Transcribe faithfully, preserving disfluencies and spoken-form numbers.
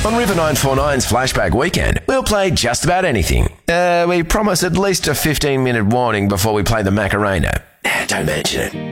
On River nine forty-nine's Flashback Weekend, we'll play just about anything. Uh, we promise at least a fifteen minute warning before we play the Macarena. Don't mention it.